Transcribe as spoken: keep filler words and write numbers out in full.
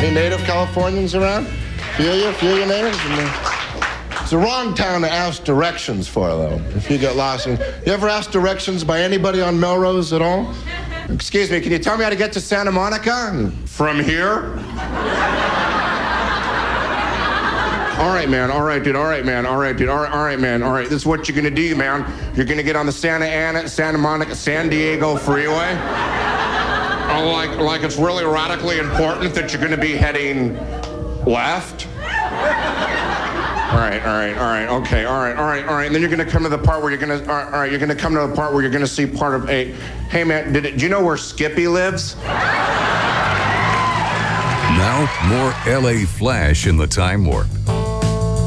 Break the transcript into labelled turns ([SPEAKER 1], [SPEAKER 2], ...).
[SPEAKER 1] Any native Californians around? Feel you? Feel you, natives? It's the wrong town to ask directions for, though, if you get lost. And you ever asked directions by anybody on Melrose at all? Excuse me, can you tell me how to get to Santa Monica? From here? All right, man, all right, dude, all right, man, all right, dude, all right, all right, man, all right. This is what you're gonna do, man. You're gonna get on the Santa Ana, Santa Monica, San Diego freeway. Oh, like, like it's really radically important that you're gonna be heading left. All right, all right, all right, okay, all right, all right, all right. And then you're gonna come to the part where you're gonna, all right, all right, you're gonna come to the part where you're gonna see part of a, hey man, did it, do you know where Skippy lives?
[SPEAKER 2] Now, more L A Flash in the Time Warp